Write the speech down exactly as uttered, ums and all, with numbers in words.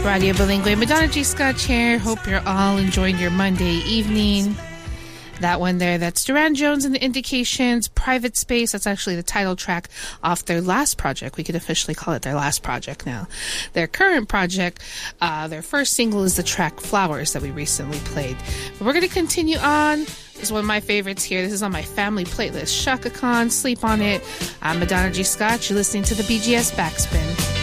Radio Bilingue, Madonna G. Scotch here. Hope you're all enjoying your Monday evening. That one there, that's Duran Jones and the Indications, Private Space. That's actually the title track off their last project. We could officially call it their last project now. Their current project, uh, their first single is the track Flowers that we recently played. But we're going to continue on. This is one of my favorites here. This is on my family playlist. Chaka Khan, Sleep on It. I'm Madonna G. Scotch. You're listening to the B G S Backspin.